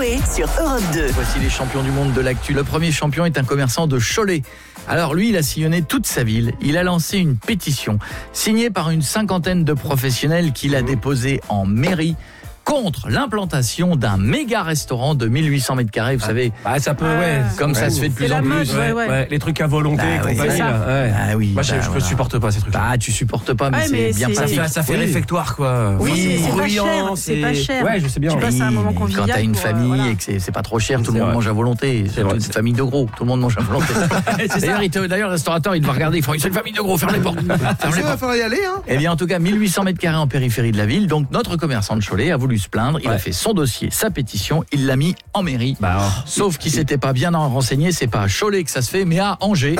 Coé sur Europe 2. Voici les champions du monde de l'actu. Le premier champion est un commerçant de Cholet. Alors lui, il a sillonné toute sa ville. Il a lancé une pétition signée par une cinquantaine de professionnels qu'il a déposée en mairie contre l'implantation d'un méga restaurant de 1800 mètres carrés, vous savez. Ça peut, comme ça se fait de plus en plus. Les trucs à volonté, compagnie, là. Ah oui. Moi, je supporte pas ces trucs. Tu supportes pas, mais c'est bien pratique. Ça fait réfectoire, quoi. Oui, c'est pas cher. Ouais, je sais bien. Tu passes un moment convivial. Quand t'as une famille et que c'est pas trop cher, tout le monde mange à volonté. C'est une famille de gros, tout le monde mange à volonté. D'ailleurs, le restaurateur, il va regarder, il faut une seule famille de gros, ferme les portes. Il va falloir y aller, hein. Eh bien, en tout cas, 1800 mètres carrés en périphérie de la ville. Donc, notre commerçant de Cholet a voulu se plaindre. Il a fait son dossier, sa pétition. Il l'a mis en mairie. Sauf qu'il s'était pas bien renseigné. C'est pas à Cholet que ça se fait, mais à Angers.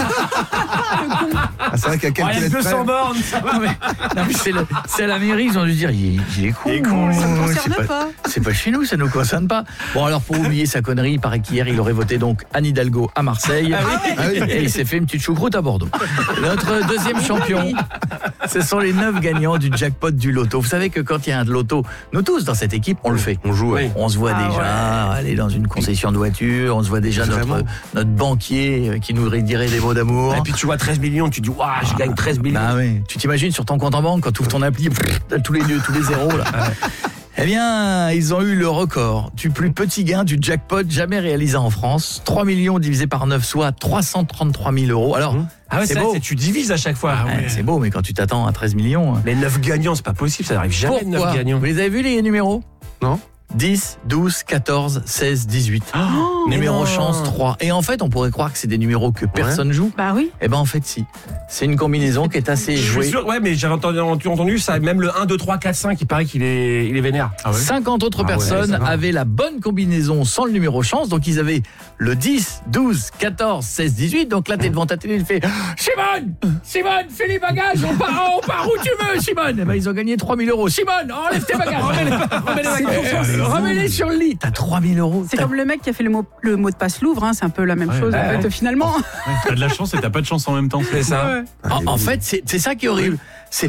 C'est vrai qu'il y a quelques 200 bornes. Non, mais c'est à la mairie. Ils ont dû dire, il est con. Ça ne concerne pas. C'est pas chez nous, ça nous concerne pas. Bon, alors, pour oublier sa connerie, il paraît qu'hier, il aurait voté donc Anne Hidalgo à Marseille. Et il s'est fait une petite choucroute à Bordeaux. Notre deuxième champion, ce sont les 9 gagnants du jackpot du loto. Vous savez que quand il y a un loto, nous tous dans cette équipe, on le fait. On joue, On se voit déjà aller dans une concession de voiture, on se voit déjà notre banquier qui nous dirait des mots d'amour. Et puis tu vois 13 millions, tu dis waouh, je gagne 13 millions. Bah oui. Tu t'imagines sur ton compte en banque quand tu ouvres ton appli, tous les zéros là. Eh bien, ils ont eu le record du plus petit gain du jackpot jamais réalisé en France. 3 millions divisé par 9, soit 333 000 euros. Alors, c'est beau. Tu divises à chaque fois. C'est beau, mais quand tu t'attends à 13 millions... Les 9 gagnants, c'est pas possible, ça n'arrive jamais. Pourquoi 9 gagnants. Vous les avez vus les numéros? Non. 10, 12, 14, 16, 18. Numéro chance 3. Et en fait, on pourrait croire que c'est des numéros que personne joue. Bah oui. Eh ben en fait, si. C'est une combinaison qui est assez jouée. Je suis sûr, mais j'avais entendu ça, même le 1, 2, 3, 4, 5, il paraît qu'il est vénère. 50 autres personnes avaient la bonne combinaison sans le numéro chance. Donc ils avaient le 10, 12, 14, 16, 18. Donc là, t'es devant ta télé, il fait Simone, fais les bagages, on part où tu veux, Simone. Eh ben ils ont gagné 3 000 euros. Simone, enlève tes bagages. Remets-les sur le lit. T'as 3 000 euros. C'est comme le mec qui a fait le mot de passe Louvre, c'est un peu la même chose en fait, finalement. T'as de la chance et t'as pas de chance en même temps. C'est ça. En fait, c'est ça qui est horrible. C'est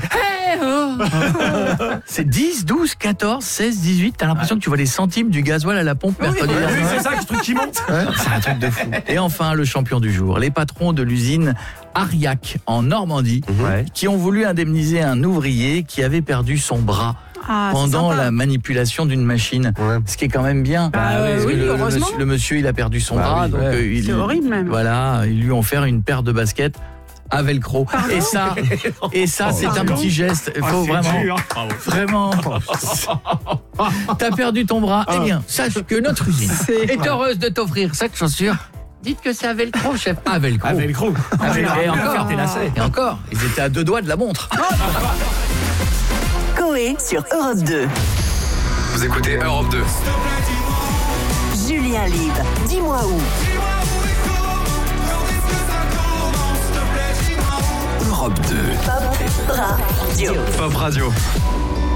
10, 12, 14, 16, 18. T'as l'impression que tu vois les centimes du gasoil à la pompe mercredi dernier. Oui, c'est ça, ce truc qui monte. C'est un truc de fou. Et enfin, le champion du jour, les patrons de l'usine Ariac en Normandie, qui ont voulu indemniser un ouvrier qui avait perdu son bras pendant la manipulation d'une machine. Ce qui est quand même bien. Parce que le monsieur, il a perdu son bras. Donc c'est horrible même. Voilà, ils lui ont offert une paire de baskets à velcro. Et ça, c'est un petit geste. Il faut vraiment. T'as perdu ton bras. Eh bien, sache que notre usine est heureuse de t'offrir cette chaussure. Dites que c'est à velcro, chef. À velcro. Et encore, ils étaient à 2 doigts de la montre. Coé sur Europe 2. Vous écoutez Europe 2. Julien Libre, dis-moi où. Europe 2. Pop Radio. Pop Radio.